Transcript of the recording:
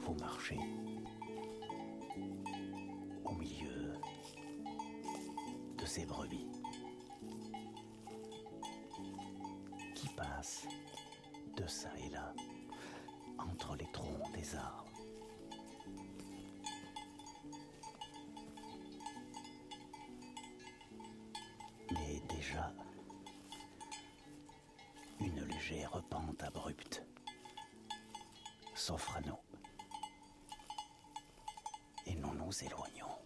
vous marchez au milieu de ces brebis qui passent de ça et là entre les troncs des arbres. Mais déjà, une légère pente abrupte s'offre à nous et nous nous éloignons.